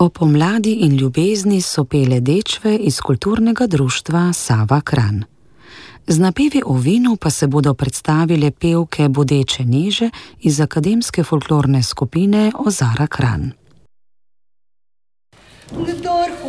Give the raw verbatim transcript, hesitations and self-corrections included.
O pomladi in ljubezni so pele dečve iz kulturnega društva Sava Kranj. Z napevi o vinu pa se bodo predstavile pevke Bodeče Neže iz akademske folklorne skupine Ozara Kranj.